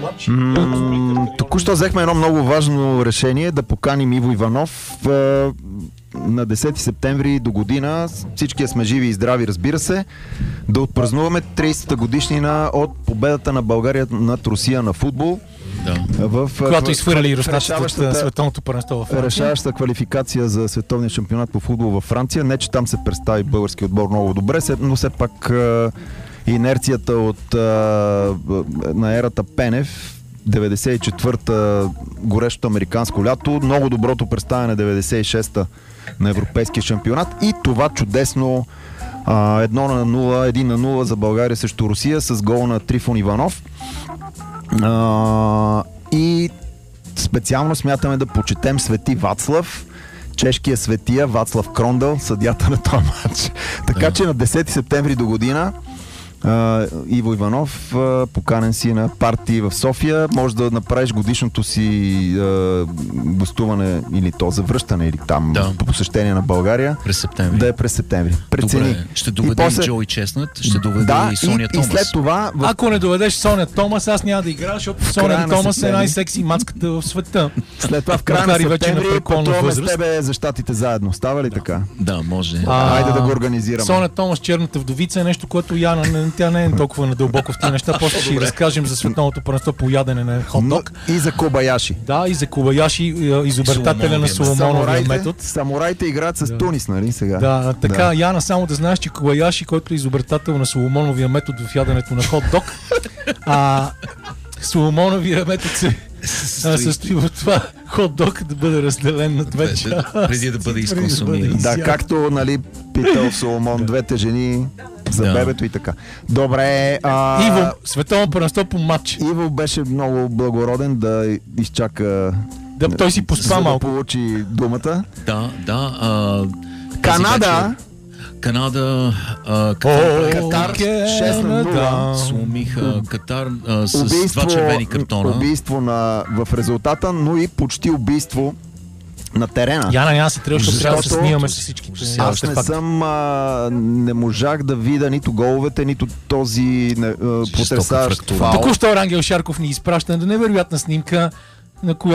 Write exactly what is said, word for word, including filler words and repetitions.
матч. М- Току-що взехме едно много важно решение да поканим Иво Иванов а, на десети септември до година. Всички сме живи и здрави, разбира се. Да отпразнуваме тридесетата годишнина от победата на България над Русия на футбол. Да. В, Когато изхвърли руснаците от световното първенство във Франция. Решаваща квалификация за световния шампионат по футбол във Франция. Не, че там се представи български отбор много добре, но все пак а, инерцията от а, на ерата Пенев, деветдесет и четвърта горещото американско лято, много доброто представяне деветдесет и шеста на европейския шампионат и това чудесно а, едно на нула, един на нула за България срещу Русия с гол на Трифон Иванов. А, и специално смятаме да почетем Свети Вацлав, чешкия светия Вацлав Крондъл, съдията на този матч. Така че на десети септември до година Uh, Иво Иванов, uh, поканен си на парти в София. Може да направиш годишното си uh, гостуване или то завръщане или там да. по посещение на България. През септември. Да е през септември. Прецени. Добре, ще доведе и, после... и Джои Честнат, ще доведе да, и Соня и, Томас. И след това... В... Ако не доведеш Соня Томас, аз няма да играя, защото Соня Томас е най-секси мацката в света. След това в края на септември пътуваме с тебе за щатите заедно. Става ли да. така? Да, може. А, Хайде да го организираме. Соня Томас, черната вдовица е нещо, което Яна, тя не е толкова надълбоко в тези неща. После ще разкажем за световното първенство по ядене на хот-дог. И за Кобаяши. Да, и за Кобаяши, изобретателя на Соломоновия метод. Самураите играят с да. Тунис, нали сега? Да, така, да. Яна, само да знаеш, че Кобаяши, който е изобретател на Соломоновия метод в яденето на хот-дог, а Соломоновия метод се състои в това хот-дог да бъде разделен на две части. Преди да бъде изконсумиран. Да, както, нали, питал Соломон, двете жени за да. бебето и така. Добре. А... Иво, световно първенство по матч. Иво беше много благороден да изчака. Да, той си поспа малко. Да получи думата. Да, да. А, Канада. Канада, а, Катар, Катар шест на нула. Сломиха Катар а, с убийство, два червени картона. Убийство на, в резултата, но и почти убийство на терена. Яна, няма се трябва, защото трябва да се снимаме с всички. Аз не съм, а, не можах да видя нито головете, нито този потресаващ фаул. Току-що Рангел Шарков ни изпраща на невероятна снимка, на която